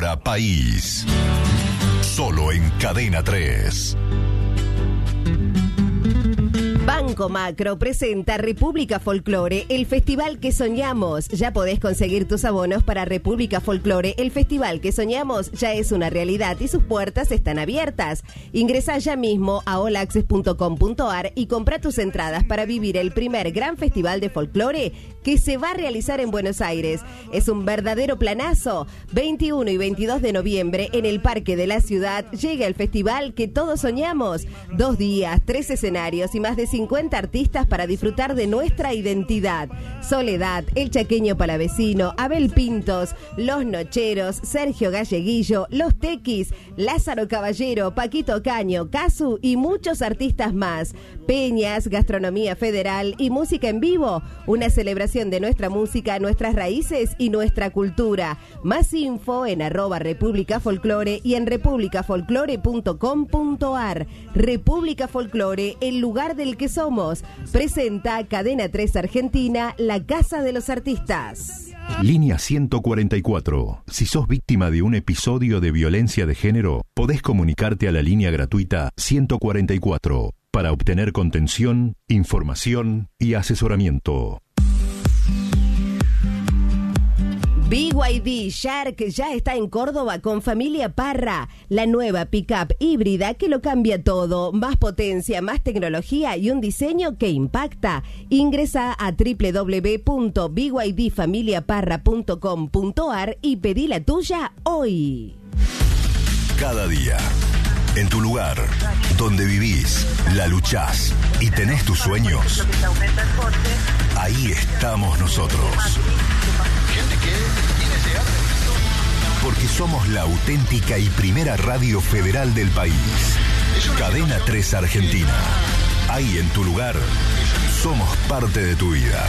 Hora País. Solo en Cadena 3. Banco Macro presenta República Folklore, el festival que soñamos. Ya podés conseguir tus abonos para República Folklore. El festival que soñamos ya es una realidad y sus puertas están abiertas. Ingresá ya mismo a allaccess.com.ar y compra tus entradas para vivir el primer gran festival de folclore que se va a realizar en Buenos Aires. Es un verdadero planazo. 21 y 22 de noviembre en el Parque de la Ciudad llega el festival que todos soñamos. 2 días, 3 escenarios y más de 50 artistas para disfrutar de nuestra identidad. Soledad, El Chaqueño Palavecino, Abel Pintos, Los Nocheros, Sergio Galleguillo, Los Tequis, Lázaro Caballero, Paquito Caño, Casu y muchos artistas más. Peñas, gastronomía federal y música en vivo. Una celebración de nuestra música, nuestras raíces y nuestra cultura. Más info en @República Folklore y en republicafolklore.com.ar. República Folklore, el lugar del que somos. Presenta Cadena 3 Argentina, la casa de los artistas. Línea 144. Si sos víctima de un episodio de violencia de género, podés comunicarte a la línea gratuita 144 para obtener contención, información y asesoramiento. BYD Shark ya está en Córdoba con Familia Parra, la nueva pick-up híbrida que lo cambia todo, más potencia, más tecnología y un diseño que impacta. Ingresa a www.byddfamiliaparra.com.ar y pedí la tuya hoy. Cada día, en tu lugar, donde vivís, la luchás y tenés tus sueños, ahí estamos nosotros. Porque somos la auténtica y primera radio federal del país. Cadena 3 Argentina. Ahí en tu lugar, somos parte de tu vida.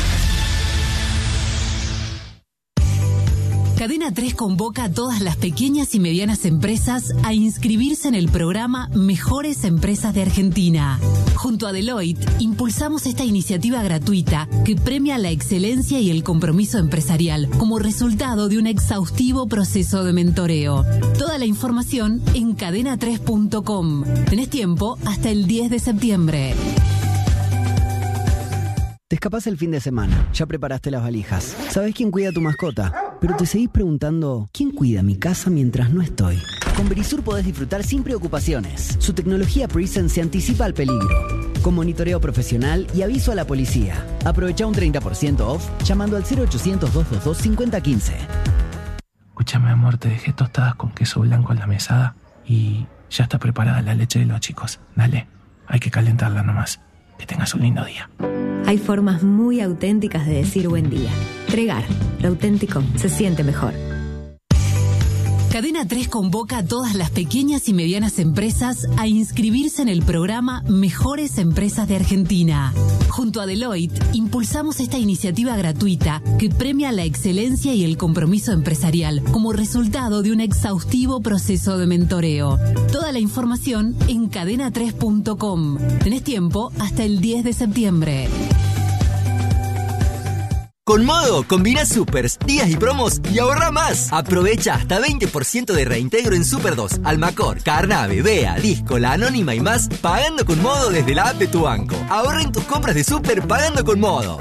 Cadena 3 convoca a todas las pequeñas y medianas empresas a inscribirse en el programa Mejores Empresas de Argentina. Junto a Deloitte, impulsamos esta iniciativa gratuita que premia la excelencia y el compromiso empresarial como resultado de un exhaustivo proceso de mentoreo. Toda la información en cadena3.com. Tenés tiempo hasta el 10 de septiembre. Te escapás el fin de semana, ya preparaste las valijas. ¿Sabés quién cuida a tu mascota? Pero te seguís preguntando, ¿quién cuida mi casa mientras no estoy? Con Verisur podés disfrutar sin preocupaciones. Su tecnología Presence se anticipa al peligro, con monitoreo profesional y aviso a la policía. Aprovecha un 30% off llamando al 0800-222-5015. Escúchame, amor, te dejé tostadas con queso blanco en la mesada y ya está preparada la leche de los chicos. Dale, hay que calentarla nomás. Que tengas un lindo día. Hay formas muy auténticas de decir buen día. Tregar, lo auténtico se siente mejor. Cadena 3 convoca a todas las pequeñas y medianas empresas a inscribirse en el programa Mejores Empresas de Argentina. Junto a Deloitte, impulsamos esta iniciativa gratuita que premia la excelencia y el compromiso empresarial como resultado de un exhaustivo proceso de mentoreo. Toda la información en cadena3.com. Tenés tiempo hasta el 10 de septiembre. Con Modo, combina supers, días y promos y ahorra más. Aprovecha hasta 20% de reintegro en Super 2, Almacor, Carnave, Bea, Disco, La Anónima y más, pagando con Modo desde la app de tu banco. Ahorra en tus compras de super pagando con Modo.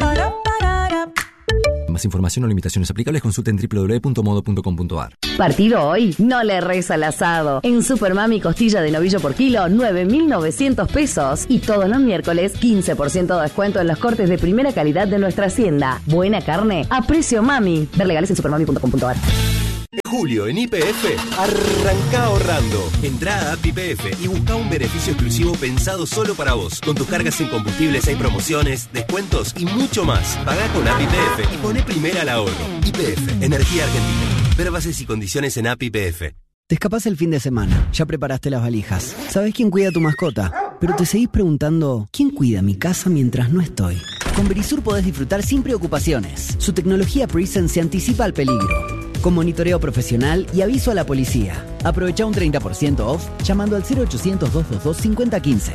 Más información o limitaciones aplicables consulta en www.modo.com.ar. Partido hoy, no le reza al asado. En Supermami costilla de novillo por kilo, 9.900 pesos. Y todos los miércoles, 15% de descuento en los cortes de primera calidad de nuestra hacienda. Buena carne a precio mami. Ver legales en supermami.com.ar. Julio en YPF, arranca ahorrando. Entrá a App YPF y busca un beneficio exclusivo pensado solo para vos. Con tus cargas en combustibles hay promociones, descuentos y mucho más. Pagá con App YPF y poné primera al ahorro. YPF, Energía Argentina. Ver bases y condiciones en App YPF. Te escapás el fin de semana, ya preparaste las valijas. ¿Sabés quién cuida a tu mascota? Pero te seguís preguntando, ¿quién cuida mi casa mientras no estoy? Con Verisur podés disfrutar sin preocupaciones. Su tecnología Presence se anticipa al peligro, con monitoreo profesional y aviso a la policía. Aprovecha un 30% off llamando al 0800-222-5015.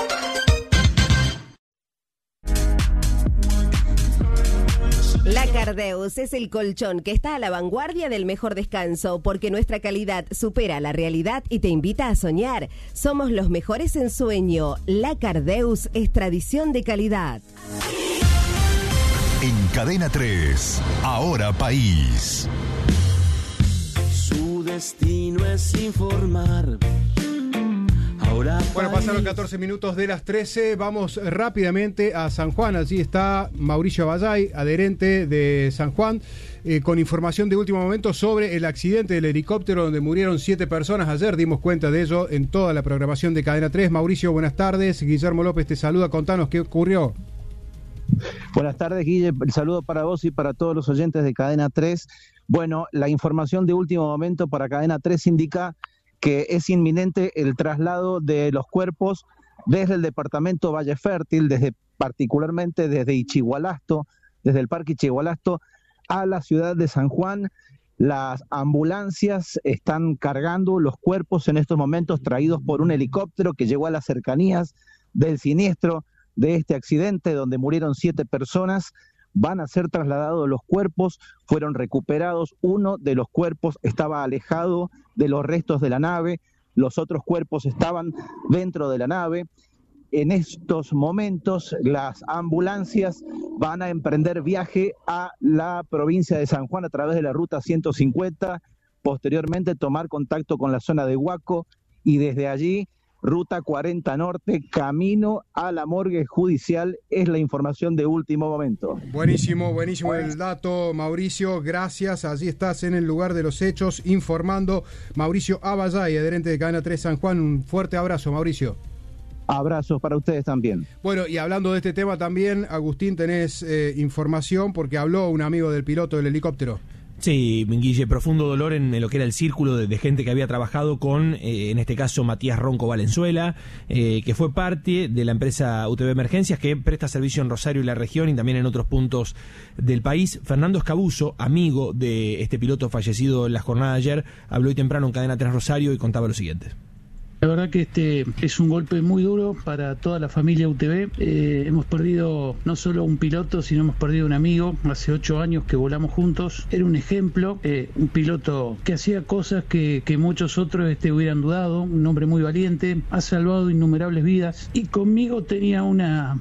La Cardeus es el colchón que está a la vanguardia del mejor descanso, porque nuestra calidad supera la realidad y te invita a soñar. Somos los mejores en sueño. La Cardeus es tradición de calidad. En Cadena 3, Ahora País. Su destino es informar. Bueno, pasaron 14 minutos de las 13. Vamos rápidamente a San Juan. Allí está Mauricio Aballay, adherente de San Juan, con información de último momento sobre el accidente del helicóptero donde murieron 7 personas. Ayer dimos cuenta de ello en toda la programación de Cadena 3. Mauricio, buenas tardes. Guillermo López te saluda. Contanos qué ocurrió. Buenas tardes, Guille. El saludo para vos y para todos los oyentes de Cadena 3. Bueno, la información de último momento para Cadena 3 indica que es inminente el traslado de los cuerpos desde el departamento Valle Fértil, particularmente desde Ichigualasto, desde el Parque Ichigualasto, a la ciudad de San Juan. Las ambulancias están cargando los cuerpos en estos momentos, traídos por un helicóptero que llegó a las cercanías del siniestro de este accidente, donde murieron 7 personas. Van a ser trasladados los cuerpos, fueron recuperados. Uno de los cuerpos estaba alejado de los restos de la nave, los otros cuerpos estaban dentro de la nave. En estos momentos las ambulancias van a emprender viaje a la provincia de San Juan a través de la ruta 150, posteriormente tomar contacto con la zona de Huaco y desde allí Ruta 40 Norte, camino a la morgue judicial. Es la información de último momento. Buenísimo el dato, Mauricio, gracias. Allí estás en el lugar de los hechos informando. Mauricio Aballay, adherente de Cadena 3 San Juan. Un fuerte abrazo, Mauricio. Abrazos para ustedes también. Bueno, y hablando de este tema también, Agustín, tenés información porque habló un amigo del piloto del helicóptero. Sí, Guille, profundo dolor en lo que era el círculo de gente que había trabajado con, en este caso, Matías Ronco Valenzuela, que fue parte de la empresa UTV Emergencias, que presta servicio en Rosario y la región y también en otros puntos del país. Fernando Escabuso, amigo de este piloto fallecido en la jornada de ayer, habló hoy temprano en Cadena 3 Rosario y contaba lo siguiente. La verdad que este es un golpe muy duro para toda la familia UTV. Hemos perdido no solo un piloto, sino hemos perdido un amigo. Hace 8 años que volamos juntos. Era un ejemplo, un piloto que hacía cosas que muchos otros hubieran dudado. Un hombre muy valiente, ha salvado innumerables vidas. Y conmigo tenía un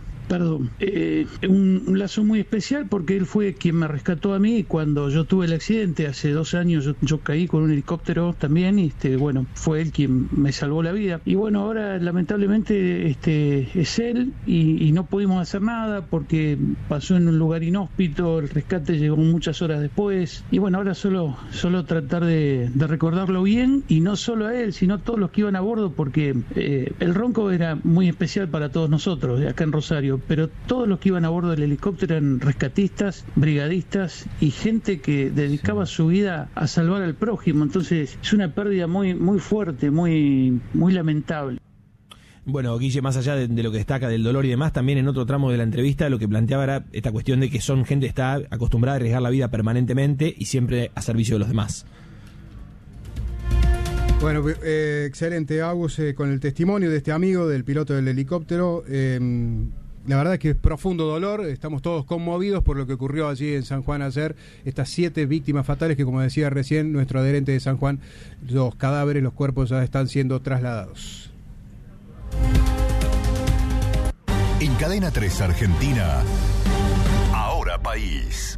lazo muy especial porque él fue quien me rescató a mí cuando yo tuve el accidente hace 2 años. Yo caí con un helicóptero también y fue él quien me salvó la vida. Y bueno, ahora lamentablemente es él y no pudimos hacer nada porque pasó en un lugar inhóspito. El rescate llegó muchas horas después y bueno, ahora solo tratar de recordarlo bien, y no solo a él, sino a todos los que iban a bordo, porque el Ronco era muy especial para todos nosotros acá en Rosario, pero todos los que iban a bordo del helicóptero eran rescatistas, brigadistas y gente que dedicaba su vida a salvar al prójimo. Entonces es una pérdida muy, muy fuerte, muy, muy lamentable. Bueno, Guille, más allá de lo que destaca del dolor y demás, también en otro tramo de la entrevista lo que planteaba era esta cuestión de que son gente que está acostumbrada a arriesgar la vida permanentemente y siempre a servicio de los demás. Bueno, excelente, Agus, con el testimonio de este amigo del piloto del helicóptero. La verdad es que es profundo dolor, estamos todos conmovidos por lo que ocurrió allí en San Juan ayer, estas 7 víctimas fatales que, como decía recién nuestro adherente de San Juan, los cadáveres, los cuerpos ya están siendo trasladados. En Cadena 3 Argentina, Ahora País.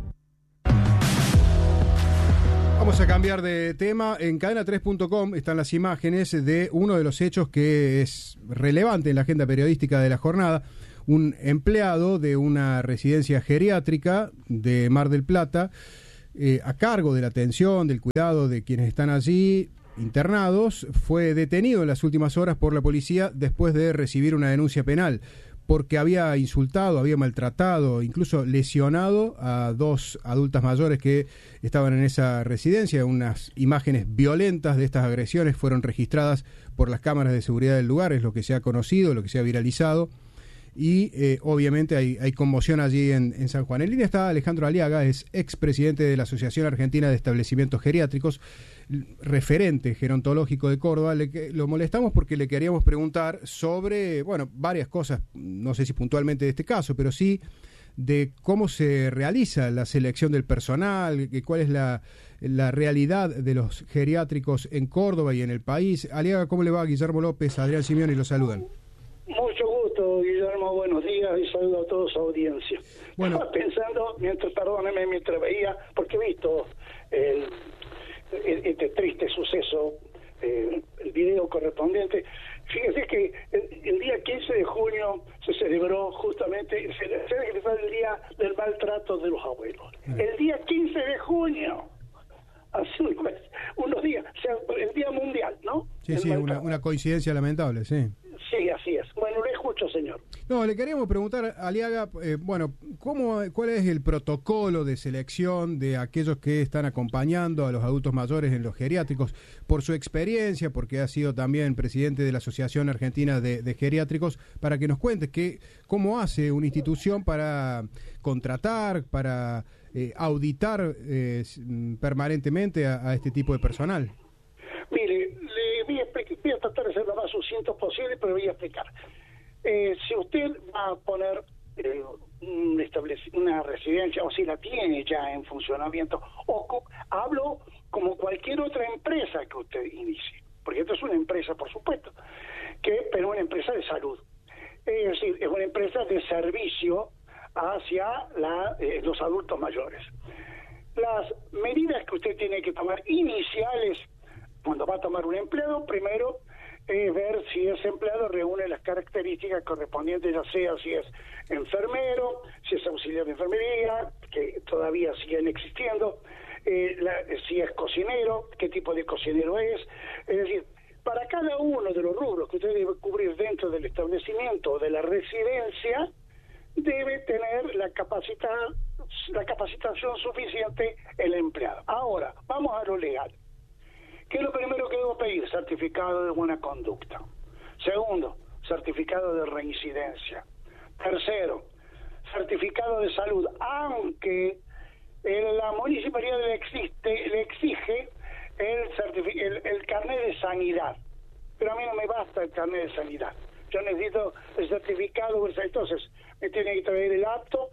Vamos a cambiar de tema. En cadena3.com están las imágenes de uno de los hechos que es relevante en la agenda periodística de la jornada. Un empleado de una residencia geriátrica de Mar del Plata, a cargo de la atención, del cuidado de quienes están allí internados, fue detenido en las últimas horas por la policía después de recibir una denuncia penal, porque había insultado, había maltratado, incluso lesionado a 2 adultas mayores que estaban en esa residencia. Unas imágenes violentas de estas agresiones fueron registradas por las cámaras de seguridad del lugar, es lo que se ha conocido, lo que se ha viralizado. Y obviamente hay conmoción allí en San Juan. En línea está Alejandro Aliaga, es expresidente de la Asociación Argentina de Establecimientos Geriátricos, referente gerontológico de Córdoba. Lo molestamos porque le queríamos preguntar sobre, varias cosas, no sé si puntualmente de este caso, pero sí de cómo se realiza la selección del personal, cuál es la realidad de los geriátricos en Córdoba y en el país. Aliaga, ¿cómo le va? Guillermo López, Adrián Simeoni los saludan. Mucho gusto, Guillermo, buenos días y saludo a toda su audiencia. Bueno, estaba pensando, mientras veía, porque he visto este triste suceso, el video correspondiente. Fíjese que el día 15 de junio se celebró justamente el Día del Maltrato de los Abuelos. El día 15 de junio, hace unos días, o sea, el Día Mundial, ¿no? Sí, una coincidencia lamentable, sí. Sí, así es. Bueno, le escucho, señor. No, le queríamos preguntar, Aliaga, ¿cuál es el protocolo de selección de aquellos que están acompañando a los adultos mayores en los geriátricos? Por su experiencia, porque ha sido también presidente de la Asociación Argentina de Geriátricos, para que nos cuente cómo hace una institución para contratar, para auditar permanentemente a este tipo de personal. Mire, voy a tratar de ser lo más sucinto posible, pero voy a explicar. Si usted va a poner una residencia, o si la tiene ya en funcionamiento, hablo como cualquier otra empresa que usted inicie, porque esto es una empresa, por supuesto, pero una empresa de salud. Es decir, es una empresa de servicio hacia los adultos mayores. Las medidas que usted tiene que tomar iniciales cuando va a tomar un empleado, primero es ver si ese empleado reúne las características correspondientes, ya sea si es enfermero, si es auxiliar de enfermería, que todavía siguen existiendo, si es cocinero, qué tipo de cocinero es decir, para cada uno de los rubros que usted debe cubrir dentro del establecimiento o de la residencia, debe tener la capacitación suficiente el empleado. Ahora, vamos a lo legal. ¿Qué es lo primero que debo pedir? Certificado de buena conducta. Segundo, certificado de reincidencia. Tercero, certificado de salud, aunque la municipalidad le exige el carnet de sanidad. Pero a mí no me basta el carnet de sanidad. Yo necesito el certificado, entonces me tiene que traer el acto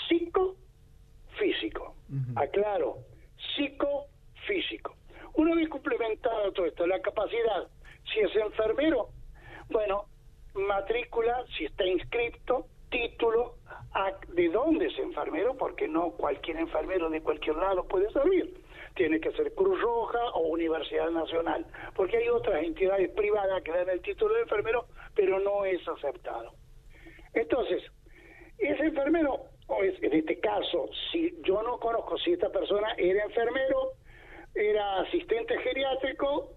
psicofísico. Aclaro, psicofísico. Una vez complementado todo esto, la capacidad, si es enfermero, bueno, matrícula, si está inscripto, título, de dónde es enfermero, porque no cualquier enfermero de cualquier lado puede servir. Tiene que ser Cruz Roja o Universidad Nacional, porque hay otras entidades privadas que dan el título de enfermero, pero no es aceptado. Entonces, ese enfermero, en este caso, si yo no conozco si esta persona era enfermero, era asistente geriátrico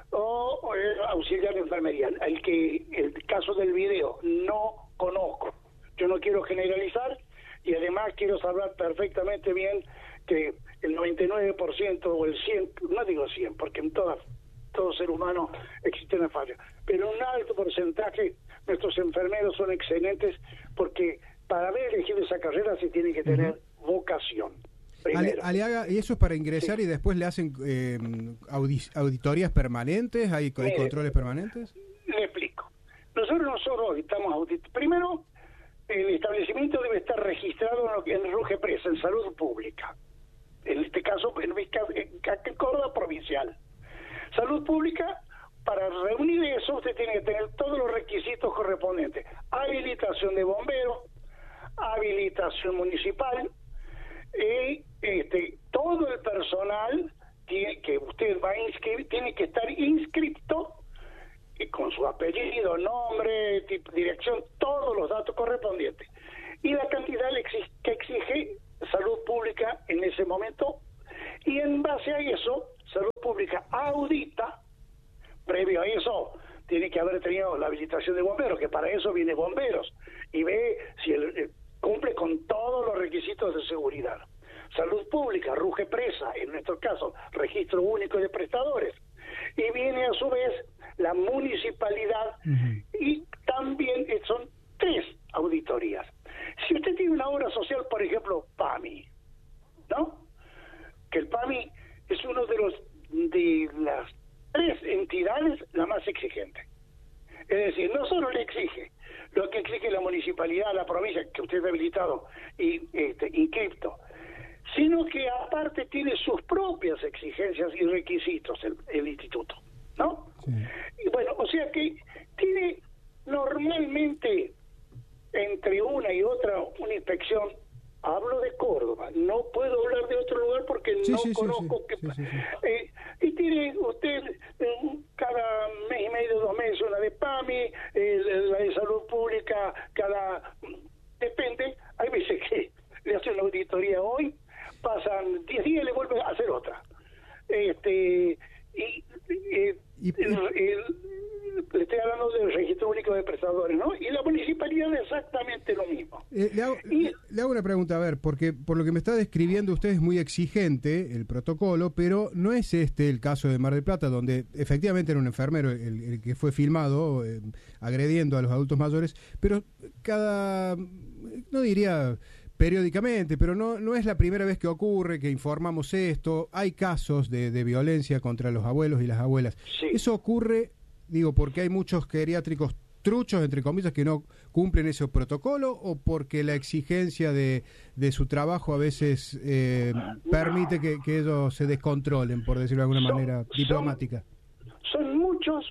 o auxiliar de enfermería. El caso del video no conozco. Yo no quiero generalizar y además quiero saber perfectamente bien que el 99% o el 100, no digo 100, porque en todo ser humano existe una falla, pero un alto porcentaje nuestros enfermeros son excelentes, porque para haber elegido esa carrera se tiene que tener vocación. Aliaga, ¿y eso es para ingresar y después le hacen auditorías permanentes? ¿Hay controles permanentes? Le explico. Nosotros auditamos. Primero, el establecimiento debe estar registrado en RUGEPRESA, en salud pública. En este caso, en Córdoba provincial. Salud pública, para reunir eso, usted tiene que tener todos los requisitos correspondientes. Habilitación de bombero, habilitación municipal, y todo el personal que usted va a inscribir tiene que estar inscrito con su apellido, nombre, dirección, todos los datos correspondientes. Y la cantidad que exige salud pública en ese momento, y en base a eso, salud pública audita. Previo a eso, tiene que haber tenido la habilitación de bomberos, que para eso viene bomberos, y ve si cumple con todos los requisitos de seguridad. Salud pública, RUGEPRESA, en nuestro caso, Registro Único de Prestadores. Y viene a su vez la municipalidad, y también son 3 auditorías. Si usted tiene una obra social, por ejemplo, PAMI, ¿no? Que el PAMI es uno de las 3 entidades la más exigente. Es decir, no solo le exige lo que exige la municipalidad, la provincia, que usted esté habilitado y inscripto, sino que aparte tiene sus propias exigencias y requisitos el instituto, ¿no? Sí. Y bueno, o sea que tiene normalmente entre una y otra una inspección. Hablo de Córdoba, no puedo hablar de otro lugar porque no conozco. Y tiene usted cada mes y medio, 2 meses, una de PAMI, la de salud pública, depende. Hay veces que le hacen una auditoría hoy, pasan 10 días y le vuelven a hacer otra. Le estoy hablando del registro único de prestadores, ¿no? Y la municipalidad es exactamente lo mismo. Le hago una pregunta, a ver, porque por lo que me está describiendo usted es muy exigente el protocolo, pero no es el caso de Mar del Plata, donde efectivamente era un enfermero el que fue filmado agrediendo a los adultos mayores, pero no diría periódicamente, pero no es la primera vez que ocurre, que informamos esto. Hay casos de violencia contra los abuelos y las abuelas. Sí. Eso ocurre, digo, porque hay muchos geriátricos truchos, entre comillas, que no cumplen ese protocolo, o porque la exigencia de su trabajo a veces permite que ellos se descontrolen, por decirlo de alguna manera diplomática. Son muchos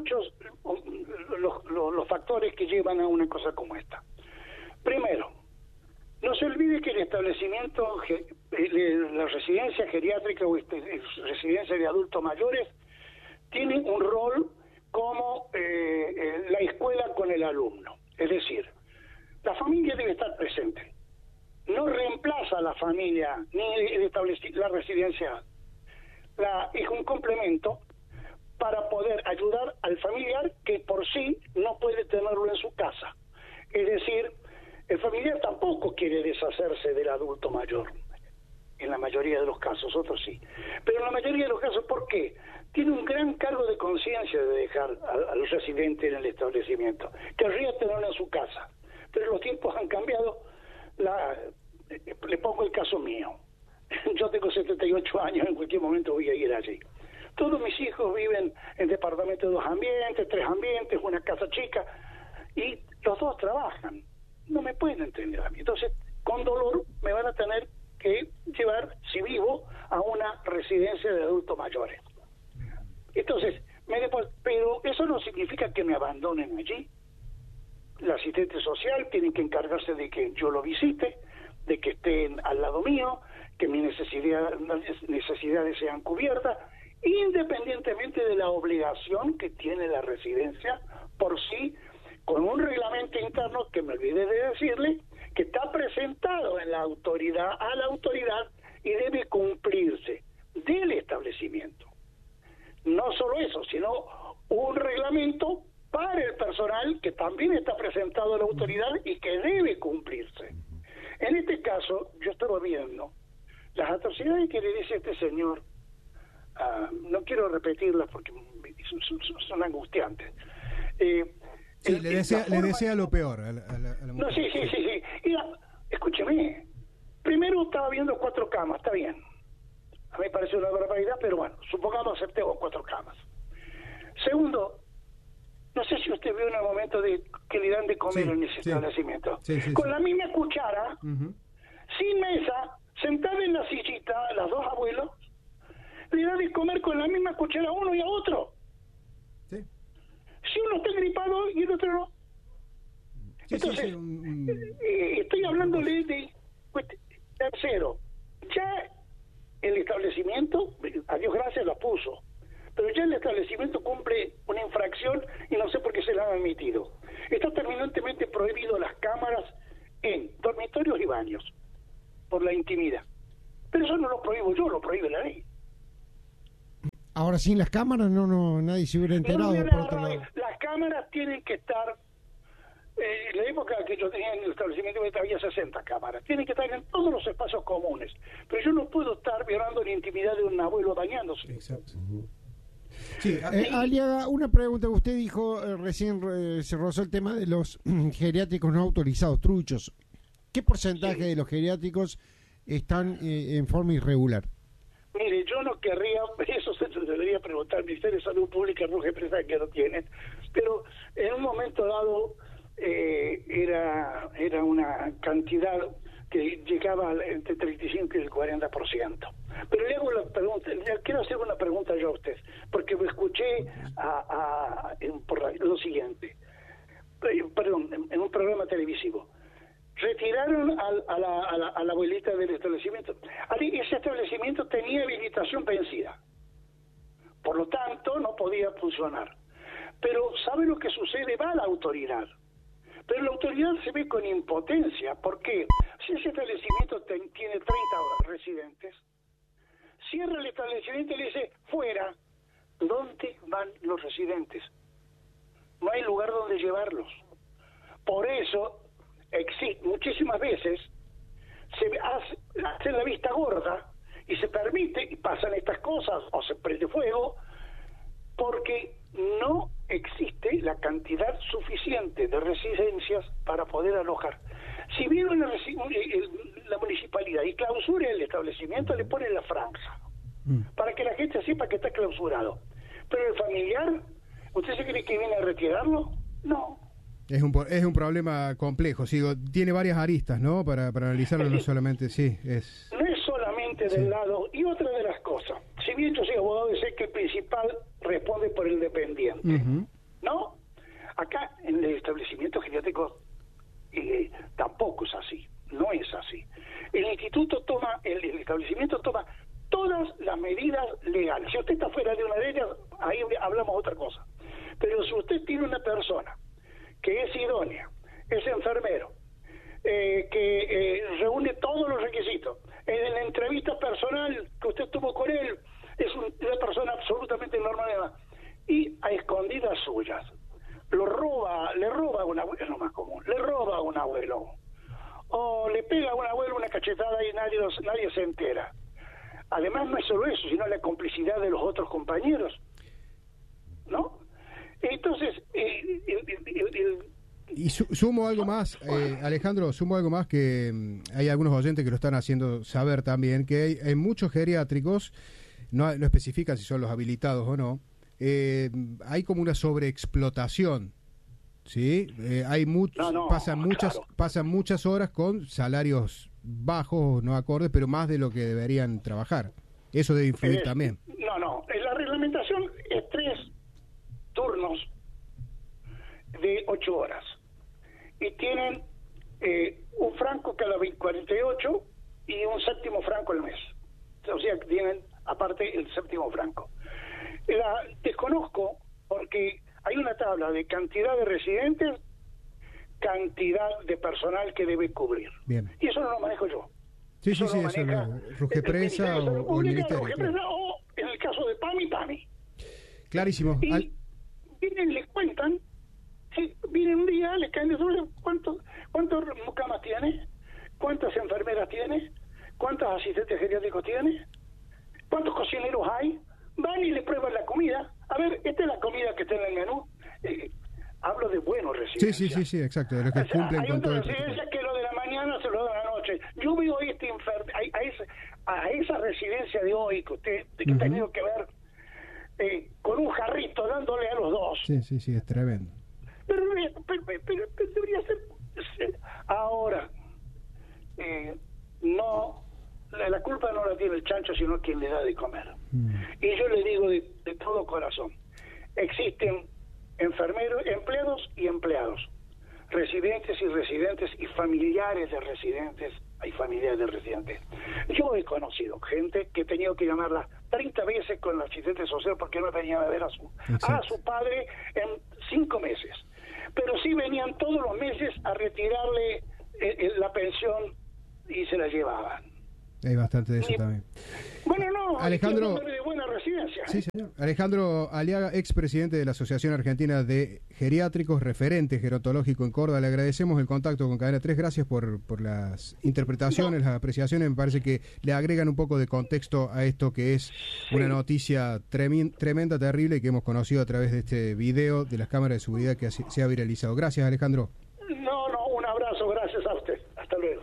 los factores que llevan a una cosa como esta. Primero, no se olvide que el establecimiento, la residencia geriátrica o residencia de adultos mayores, tiene un rol como la escuela con el alumno. Es decir, la familia debe estar presente. No reemplaza a la familia ni la residencia. Es un complemento para poder ayudar al familiar que por sí no puede tenerlo en su casa. Es decir, el familiar tampoco quiere deshacerse del adulto mayor, en la mayoría de los casos, otros sí. Pero en la mayoría de los casos, ¿por qué? Tiene un gran cargo de conciencia de dejar al residente en el establecimiento. Querría tenerlo en su casa, pero los tiempos han cambiado. Le pongo el caso mío. Yo tengo 78 años, en cualquier momento voy a ir allí. Todos mis hijos viven en departamentos de 2 ambientes, 3 ambientes, una casa chica, y los 2 trabajan. No me pueden entender a mí. Entonces, con dolor, me van a tener que llevar, si vivo, a una residencia de adultos mayores. Entonces, pero eso no significa que me abandonen allí. El asistente social tiene que encargarse de que yo lo visite, de que estén al lado mío, que mis necesidades sean cubiertas, independientemente de la obligación que tiene la residencia por sí, con un reglamento interno que me olvidé de decirle, que está presentado en a la autoridad y debe cumplirse del establecimiento. No solo eso, sino un reglamento para el personal que también está presentado a la autoridad y que debe cumplirse. En este caso, yo estaba viendo las atrocidades que le dice este señor, no quiero repetirlas porque son angustiantes. Sí, le desea lo peor a la mujer. No, sí. Escúcheme. Primero estaba viendo 4 camas, está bien. A mí me parece una barbaridad, pero bueno, supongamos aceptemos 4 camas. Segundo, no sé si usted vio en el momento de que le dan de comer en ese establecimiento. Con la misma cuchara, sin mesa, sentada en la sillita, las 2 abuelos, le dan de comer con la misma cuchara a uno y a otro. Si uno está gripado y el otro no. Entonces, estoy hablándole de tercero. Ya el establecimiento, a Dios gracias, la puso, pero ya el establecimiento cumple una infracción y no sé por qué se la han admitido. Está terminantemente prohibido las cámaras en dormitorios y baños por la intimidad. Pero eso no lo prohíbo yo, lo prohíbe la ley. Ahora, sin las cámaras nadie se hubiera enterado. Las cámaras tienen que estar, en la época que yo tenía en el establecimiento había 60 cámaras, tienen que estar en todos los espacios comunes, pero yo no puedo estar violando la intimidad de un abuelo dañándose. Exacto. Sí, Aliaga, una pregunta que usted dijo, recién se rozó el tema de los geriátricos no autorizados, truchos. ¿Qué porcentaje de los geriátricos están en forma irregular? Mire, yo no querría, eso se debería preguntar al Ministerio de Salud Pública, Ruge Presa, que lo tienen, pero en un momento dado era una cantidad que llegaba entre 35 y el 40%. Pero le hago la pregunta, quiero hacer una pregunta yo a usted, porque me escuché por lo siguiente, en un programa televisivo. Retiraron a la abuelita del establecimiento. Ese establecimiento tenía habilitación vencida, por lo tanto no podía funcionar. Pero ¿sabe lo que sucede? Va a la autoridad, pero la autoridad se ve con impotencia. ¿Por qué? Si ese establecimiento tiene 30 residentes, cierra el establecimiento y le dice, fuera. ¿Dónde van los residentes? No hay lugar donde llevarlos. Por eso, muchísimas veces, se hace la vista gorda y se permite, y pasan estas cosas, o se prende fuego, porque no existe la cantidad suficiente de residencias para poder alojar. Si viene la municipalidad y clausura el establecimiento, le pone la franja para que la gente sepa que está clausurado. Pero el familiar, ¿usted se cree que viene a retirarlo? No. Es un problema complejo, tiene varias aristas, ¿no? Para analizarlo, no solamente, No es solamente del lado, y otra de las cosas, si bien yo soy abogado y sé que el principal responde por el dependiente, ¿no? Acá en el establecimiento geriátrico tampoco es así, no es así. El establecimiento toma todas las medidas legales. Si usted está fuera de una de ellas, ahí hablamos otra cosa. Pero si usted tiene una persona que es idónea, es enfermero, que reúne todos los requisitos, en la entrevista personal que usted tuvo con él, es una persona absolutamente normal, y a escondidas suyas, le roba a un abuelo, es lo más común, le roba a un abuelo, o le pega a un abuelo una cachetada y nadie se entera. Además no es solo eso, sino la complicidad de los otros compañeros, ¿no? Entonces, y sumo algo más, Alejandro, que hay algunos oyentes que lo están haciendo saber también, que hay muchos geriátricos, no especifican si son los habilitados o no, hay como una sobreexplotación, ¿sí? Pasan muchas horas con salarios bajos, no acordes, pero más de lo que deberían trabajar. Eso debe influir también. No, la reglamentación es 3 turnos de 8 horas y tienen un franco cada 48 y un séptimo franco al mes, o sea que tienen aparte el séptimo franco. Desconozco porque hay una tabla de cantidad de residentes, cantidad de personal que debe cubrir. Bien. Y eso no lo manejo yo. Sí, eso Rugepresa o el Ministerio. O en el caso de PAMI. Clarísimo. Y vienen, les cuentan, vienen un día, les caen de sobre cuántas camas tiene, cuántas enfermeras tiene, cuántos asistentes geriátricos tiene, cuántos cocineros hay, van y le prueban la comida. A ver, esta es la comida que está en el menú. Hablo de buenos residencias. Sí, exacto, de los que cumplen hay con todo el residencias que lo de la mañana se lo dan a la noche. Yo veo a esa residencia de hoy que usted que ha tenido que ver con un jarrito dándole a los dos. Sí, es tremendo. Pero debería ser ahora. No, la culpa no la tiene el chancho, sino quien le da de comer. Y yo le digo de todo corazón, existen enfermeros, empleados y empleados, residentes y residentes, y familiares de residentes y familiares de residentes. Yo he conocido gente que he tenido que llamarla 30 veces con la asistente social porque no venían a ver a su padre en 5 meses, pero sí venían todos los meses a retirarle la pensión y se la llevaban. Hay bastante de eso también. Bueno, no, Alejandro, de buena residencia. Sí, señor. Alejandro Aliaga, expresidente de la Asociación Argentina de Geriátricos, referente gerontológico en Córdoba. Le agradecemos el contacto con Cadena 3. Gracias por las interpretaciones, las apreciaciones. Me parece que le agregan un poco de contexto a esto que es una noticia tremenda, terrible, y que hemos conocido a través de este video de las cámaras de seguridad que se ha viralizado. Gracias, Alejandro. No, un abrazo. Gracias a usted. Hasta luego.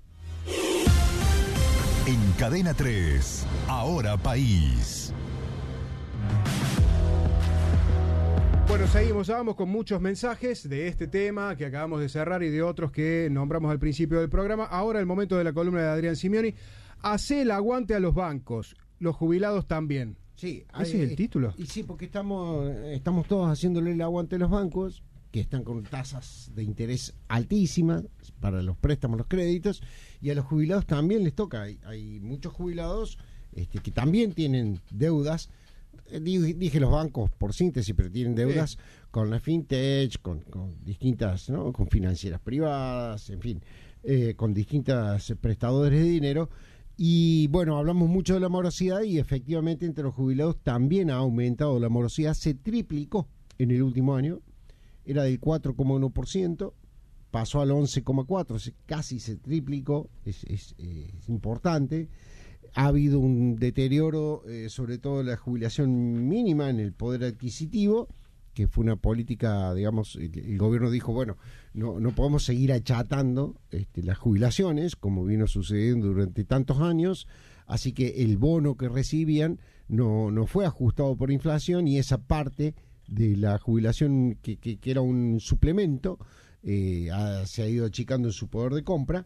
En Cadena 3, Ahora País. Bueno, Bueno, seguimos, vamos con muchos mensajes de este tema que acabamos de cerrar y de otros que nombramos al principio del programa. Ahora el momento de la columna de Adrián Simioni. Hace el aguante a los bancos, los jubilados también. Sí, ¿ese es el título? Y sí, porque estamos todos haciéndole el aguante a los bancos, que están con tasas de interés altísimas para los préstamos, los créditos, y a los jubilados también les toca. Hay muchos jubilados que también tienen deudas. Dije los bancos por síntesis, pero tienen deudas con la fintech, con distintas, ¿no? Con financieras privadas, en fin, con distintas prestadores de dinero. Y bueno, hablamos mucho de la morosidad y efectivamente entre los jubilados también ha aumentado la morosidad, se triplicó en el último año, era del 4,1%, pasó al 11,4%, casi se triplicó, es importante. Ha habido un deterioro, sobre todo la jubilación mínima en el poder adquisitivo, que fue una política, digamos, el gobierno dijo, bueno, no podemos seguir achatando las jubilaciones, como vino sucediendo durante tantos años, así que el bono que recibían no fue ajustado por inflación y esa parte de la jubilación que era un suplemento se ha ido achicando en su poder de compra.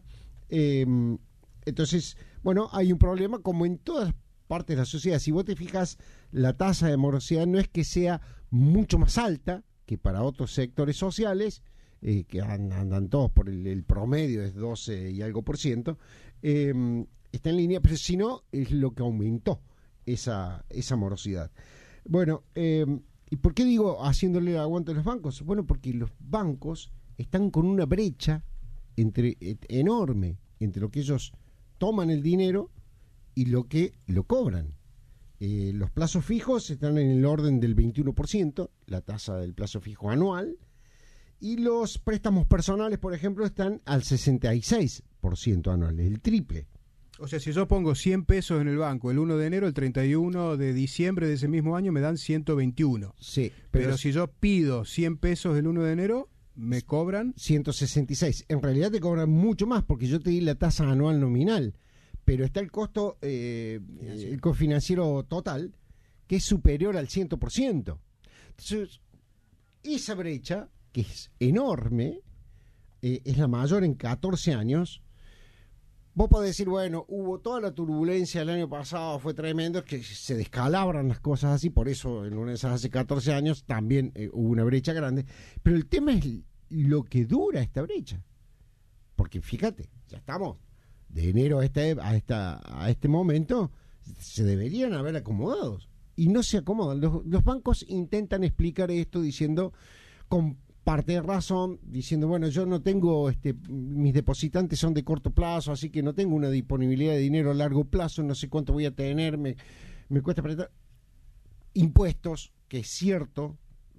Entonces, bueno, hay un problema como en todas partes de la sociedad. Si vos te fijas, la tasa de morosidad no es que sea mucho más alta que para otros sectores sociales, que andan todos por el promedio, es 12 y algo %, está en línea, pero si no, es lo que aumentó esa morosidad. Bueno, ¿y por qué digo haciéndole el aguante a los bancos? Bueno, porque los bancos están con una brecha enorme entre lo que ellos toman el dinero y lo que lo cobran. Los plazos fijos están en el orden del 21%, la tasa del plazo fijo anual, y los préstamos personales, por ejemplo, están al 66% anual, el triple. O sea, si yo pongo 100 pesos en el banco el 1 de enero, el 31 de diciembre de ese mismo año me dan 121. Sí. Pero si yo pido 100 pesos el 1 de enero, me cobran 166. En realidad te cobran mucho más porque yo te di la tasa anual nominal, pero está el costo el cofinanciero total, que es superior al 100%. Entonces, esa brecha, que es enorme, es la mayor en 14 años. Vos podés decir, bueno, hubo toda la turbulencia el año pasado, fue tremendo, es que se descalabran las cosas así, por eso en una de esas hace 14 años también hubo una brecha grande, pero el tema es lo que dura esta brecha, porque fíjate, ya estamos de enero a este momento, se deberían haber acomodado, y no se acomodan. Los bancos intentan explicar esto diciendo, con parte de razón, diciendo, bueno, yo no tengo, mis depositantes son de corto plazo, así que no tengo una disponibilidad de dinero a largo plazo, no sé cuánto voy a tener, me cuesta apretar. Impuestos, que es cierto,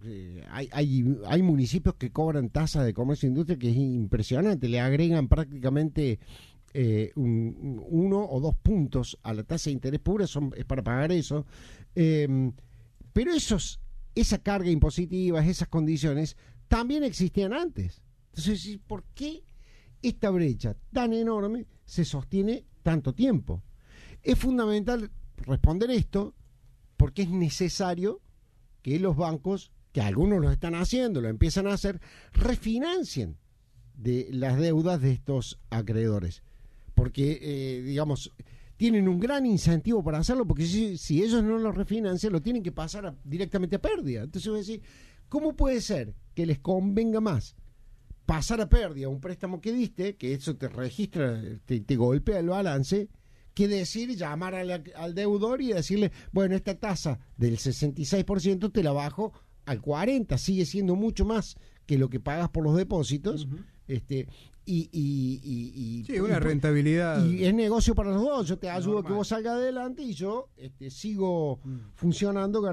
hay municipios que cobran tasa de comercio e industria que es impresionante, le agregan prácticamente 1 o 2 puntos a la tasa de interés pura, es para pagar eso, pero esa carga impositiva, esas condiciones también existían antes. Entonces, ¿por qué esta brecha tan enorme se sostiene tanto tiempo? Es fundamental responder esto porque es necesario que los bancos, que algunos lo están haciendo, lo empiezan a hacer, refinancien de las deudas de estos acreedores. Porque, digamos, tienen un gran incentivo para hacerlo, porque si ellos no lo refinancian, lo tienen que pasar directamente a pérdida. Entonces voy a decir, ¿cómo puede ser que les convenga más pasar a pérdida un préstamo que diste, que eso te registra, te golpea el balance, que decir, llamar al deudor y decirle, bueno, esta tasa del 66% te la bajo al 40%, sigue siendo mucho más que lo que pagas por los depósitos, sí, una rentabilidad. Y es negocio para los dos, yo te ayudo a que vos salgas adelante y yo sigo funcionando,